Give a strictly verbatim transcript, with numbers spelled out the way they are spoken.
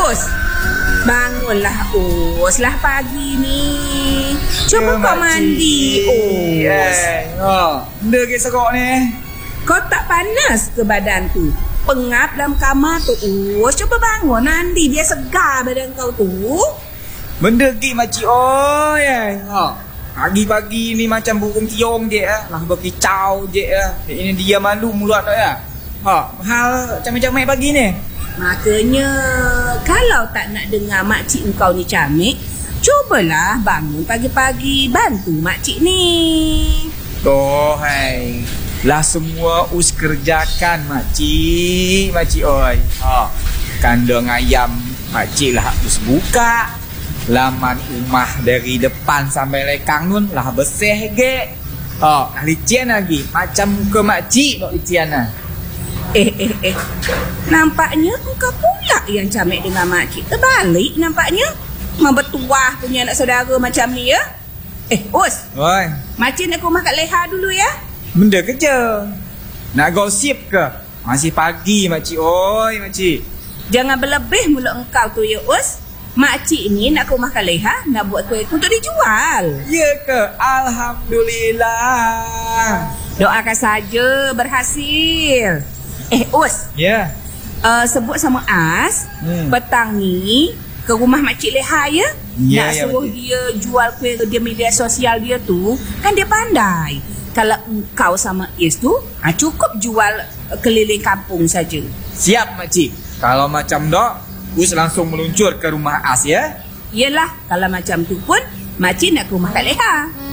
Us, bangunlah Us lah pagi ni. Cuba kau mandi Us. Eh, ha, benda ke serok ni? Kau tak panas ke badan tu? Pengap dalam kamar tu Us. Cuba bangun mandi biar segar badan kau tu. Benda ke makcik oi. Ha. Pagi-pagi ni macam burung tiung je ah. Lah berkicau je ah. Ini dia malu mulut tu ya. Ha, hal camik-camik pagi ni. Makanya kalau tak nak dengar makcik engkau ni camik, cubalah bangun pagi-pagi bantu makcik ni. Toh hai. Lah semua us kerjakan makcik, makcik oi. Ha. Kandang ayam makcik lah us buka. Laman rumah dari depan sampai lekang nun lah bersih ge. Oh, licin lagi. Macam muka makcik nak licin lah. Eh, eh, eh. Nampaknya engkau pula yang camik dengan makcik. Terbalik nampaknya. Membertuah punya anak saudara macam ni ya. Eh, Us. Oi. Makcik nak ke rumah Kak Leha dulu ya. Benda kerja. Nak gosip ke? Masih pagi makcik. Oi, makcik. Jangan berlebih mulut engkau tu ya, Us. Makcik ni nak ke rumah Kak Leha, nak buat kuih untuk dijual. Ya ke? Alhamdulillah. Doakan saja berhasil. Eh, Us. Ya. Yeah. Uh, sebut sama As, Hmm. petang ni ke rumah Makcik Leha ya. Ya, Nak ya, suruh makcik. dia jual kuih dia media sosial dia tu, kan dia pandai. Kalau engkau sama Is tu, ha, cukup jual uh, keliling kampung saja. Siap makcik. Kalau macam dok, us langsung meluncur ke rumah As ya. Yelah, kalau macam tu pun Makcik nak ke rumah Kak Leha.